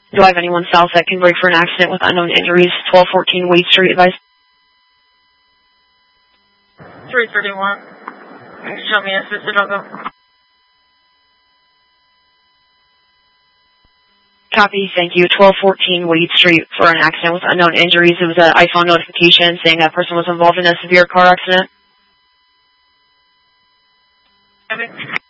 Do I have anyone south that can break for an accident with unknown injuries? 1214 Wade Street, advice. 331. Show me assisted, I'll go. Copy, thank you. 1214 Wade Street for an accident with unknown injuries. It was an iPhone notification saying that person was involved in a severe car accident. Okay.